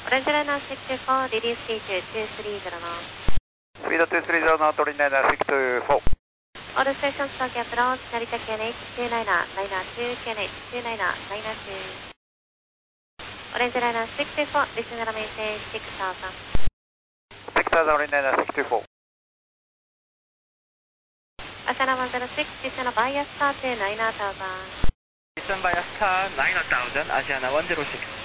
Orange Liner 624, release speed 230 knots. Speed 230 knots, Orange Liner 624. All stations target approach, Narita QNH 29, Liner 2, QNH 29, Liner 2. Orange Liner 624, listener maintain 6000. 6000, Orange Liner 624. Asana 106, listener bias star to 9000. Listen bias star 9000, Asiana 106.